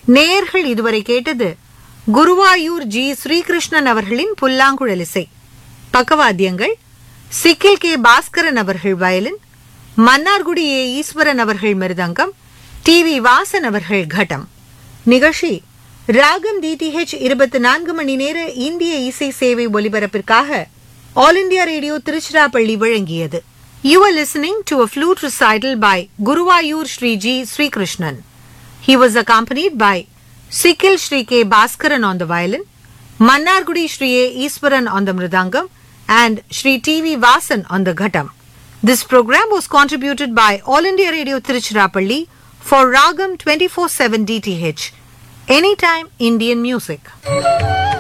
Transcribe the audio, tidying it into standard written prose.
நேயர்கள் இதுவரை கேட்டது குருவாயூர் ஜி ஸ்ரீகிருஷ்ணன் அவர்களின் புல்லாங்குழல் இசை. பக்கவாத்தியங்கள் சிக்கில் கே பாஸ்கரன் அவர்கள் வயலின், மன்னார்குடி ஏ ஈஸ்வரன் அவர்கள் மிருதங்கம், டிவி வாசன் அவர்கள் கட்டம். நிகழ்ச்சி ராகம் டிடிஹெச் 24 மணி நேர இந்திய இசை சேவை ஒலிபரப்பிற்காக ஆல் இண்டியா ரேடியோ திருச்சிராப்பள்ளி வழங்கியது. You are listening to a flute recital by Guruvayur Sri G. Srikrishnan. He was accompanied by Sikil Sri K. Bhaskaran on the violin, Mannargudi Sri A. Iswaran on the mridangam, and Sri T.V. Vasan on the ghattam. This program was contributed by All India Radio Tiruchirappalli for Ragam 24/7 DTH. Anytime Indian music.